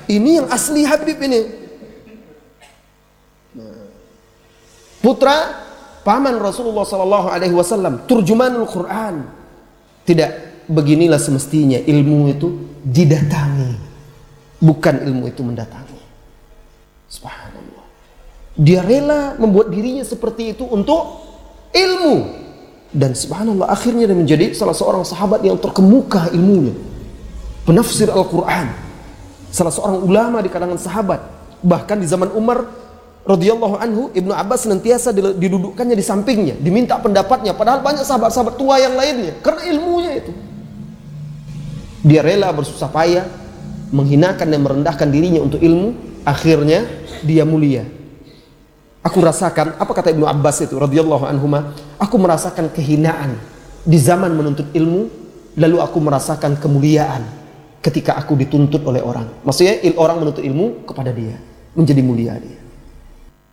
Ini yang asli Habib ini. Putra paman Rasulullah sallallahu alaihi wasallam, turjumanul Quran. Tidak, beginilah semestinya ilmu itu didatangi, bukan ilmu itu mendatangi. Subhanallah. Dia rela membuat dirinya seperti itu untuk ilmu. Dan subhanallah, akhirnya dia menjadi salah seorang sahabat yang terkemuka ilmunya, penafsir Al-Quran, salah seorang ulama di kalangan sahabat. Bahkan di zaman Umar radhiyallahu anhu, Ibnu Abbas senantiasa didudukkannya di sampingnya, diminta pendapatnya, padahal banyak sahabat-sahabat tua yang lainnya. Karena ilmunya itu, dia rela bersusah payah, menghinakan dan merendahkan dirinya untuk ilmu. Akhirnya dia mulia. Aku rasakan, apa kata Ibnu Abbas itu radhiyallahu anhuma, aku merasakan kehinaan di zaman menuntut ilmu, lalu aku merasakan kemuliaan ketika aku dituntut oleh orang. Maksudnya orang menuntut ilmu kepada dia, menjadi mulia dia.